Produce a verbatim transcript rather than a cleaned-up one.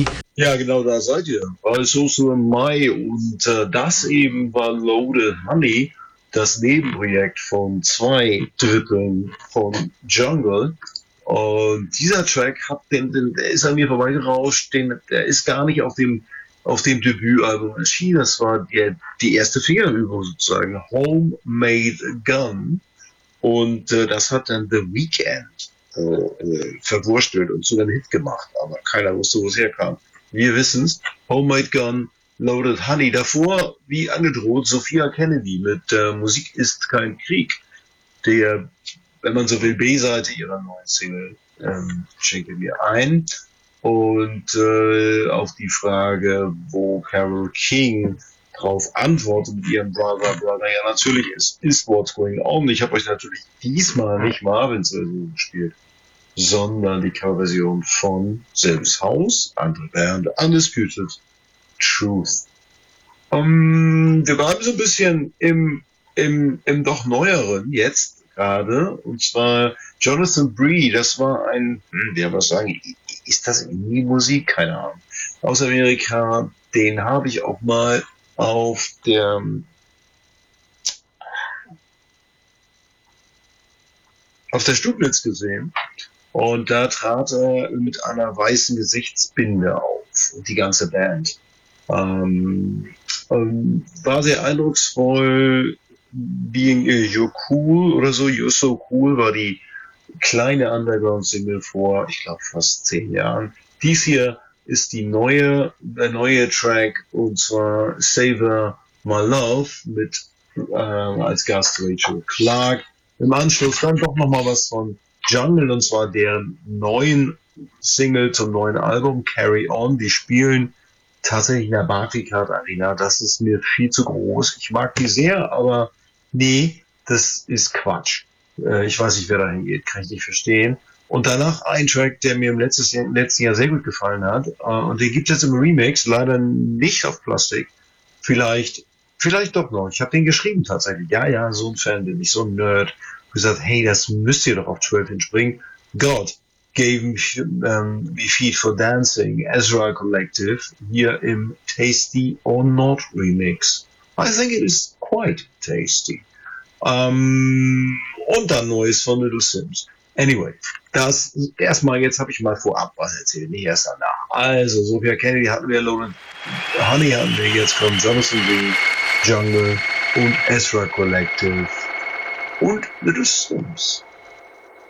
Ja, genau da seid ihr. Weil es ist so im Mai und äh, das eben war Loaded Honey, das Nebenprojekt von zwei Dritteln von Jungle. Und dieser Track hat den, den, der ist an mir vorbeigerauscht, den, der ist gar nicht auf dem, auf dem Debütalbum erschienen. Das war der, die erste Fingerübung sozusagen. Homemade Gun. Und äh, das hat dann The Weeknd äh, äh, verwurstelt und zu einem Hit gemacht. Aber keiner wusste, wo es herkam. Wir wissen's. Homemade Gun, Loaded Honey. Davor, wie angedroht, Sophia Kennedy mit äh, Musik ist kein Krieg. Der, wenn man so will, B-Seite ihrer neuen Single, ähm, schenke mir ein. Und äh, auf die Frage, wo Carole King drauf antwortet mit ihrem Brother, Brother, ja natürlich ist, ist What's Going On. Ich habe euch natürlich diesmal nicht Marvins Version gespielt, sondern die Coverversion von selbes Haus, andere Band, Undisputed Truth. Um, wir bleiben so ein bisschen im, im, im doch neueren jetzt gerade, und zwar Jonathan Bree, das war ein, hm, wie soll man sagen, ist das Indie-Musik? Keine Ahnung. Aus Amerika, den habe ich auch mal auf der, auf der Stubnitz gesehen. Und da trat er mit einer weißen Gesichtsbinde auf und die ganze Band. Ähm, ähm, war sehr eindrucksvoll. Being uh, You're Cool oder so, You're So Cool war die kleine Underground-Single vor, ich glaube, fast zehn Jahren. Dies hier ist die neue, der neue Track, und zwar Savor My Love mit äh, als Gast Rachel Clark. Im Anschluss dann doch nochmal was von Jungle, und zwar deren neuen Single zum neuen Album Carry On. Die spielen tatsächlich in der Barclaycard Arena. Das ist mir viel zu groß. Ich mag die sehr, aber nee, das ist Quatsch. Äh, ich weiß nicht, wer da hingeht, kann ich nicht verstehen. Und danach ein Track, der mir im letztes Jahr, im letzten Jahr sehr gut gefallen hat. Äh, und den gibt es jetzt im Remix, leider nicht auf Plastik. Vielleicht, vielleicht doch noch. Ich habe den geschrieben tatsächlich. Ja, ja, so ein Fan bin ich, so ein Nerd. Gesagt, hey, das müsst ihr doch auf zwölf Inch bringen. God gave me, um, me Feet for Dancing, Ezra Collective, hier im Tasty or Not Remix. I think it is quite tasty. Ähm, und dann Neues von Little Sims. Anyway, das erstmal, jetzt habe ich mal vorab was erzählt, nicht erst danach. Also, Sophia Kennedy hatten wir, Loaded Honey hatten wir, jetzt kommen Jonathan Lee, Jungle und Ezra Collective und Little Sims.